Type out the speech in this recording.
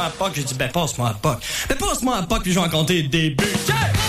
un POC. J'ai dit, ben, passe-moi un POC. Ben, passe-moi un POC, puis je vais en compter le début. Yeah!